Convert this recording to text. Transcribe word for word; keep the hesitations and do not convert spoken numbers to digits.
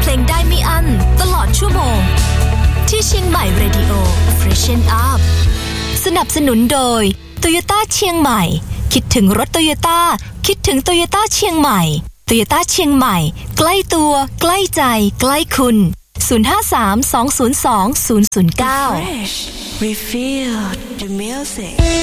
ลงได้ไม่อั้นตลอดชั่วโมงที่เชียงใหม่ Radio Freshen Up สนับสนุนโดย Toyota เชียงใหม่คิดถึงรถ Toyota คิดถึง Toyota เชียงใหม่ Toyota เชียงใหม่ใกล้ตัวใกล้ใจใกล้คุณศูนย์ ห้า สาม สอง ศูนย์ สอง ศูนย์ ศูนย์ เก้า We feel the music